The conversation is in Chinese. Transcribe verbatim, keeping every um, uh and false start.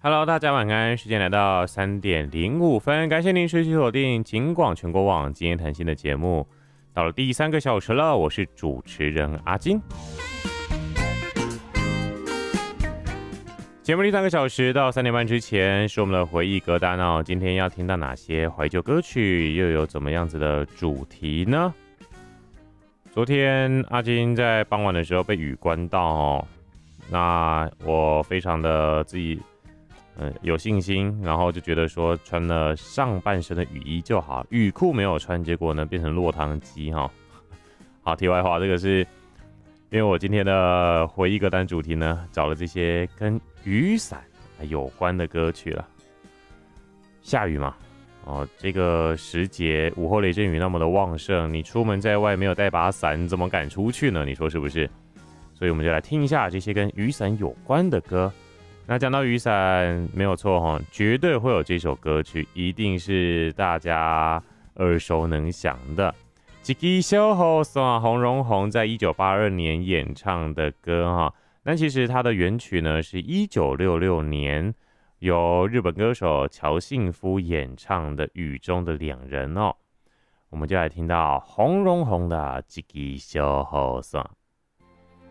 Hello，大家晚安，时间来到三点零五分，感谢您持续锁定警广全国网今天谈心的节目，到了第三个小时了，我是主持人阿金。节目第三个小时到三点半之前是我们的回忆歌单哦，今天要听到哪些怀旧歌曲，又有怎么样子的主题呢？昨天阿金在傍晚的时候被雨关到哦，那我非常的自己。嗯，有信心，然后就觉得说穿了上半身的雨衣就好，雨裤没有穿，结果呢变成落汤鸡哈。好，题外话，这个是因为我今天的回忆歌单主题呢，找了这些跟雨伞有关的歌曲了。下雨嘛，哦，这个时节午后雷阵雨那么的旺盛，你出门在外没有带把伞，怎么敢出去呢？你说是不是？所以我们就来听一下这些跟雨伞有关的歌。那讲到雨伞，没有错哈，绝对会有这首歌曲，一定是大家耳熟能详的。一支小雨伞，洪荣宏在一九八二年演唱的歌哈。那其实它的原曲呢是一九六六年由日本歌手乔信夫演唱的《雨中的两人》哦。我们就来听到洪荣宏的一支小雨伞。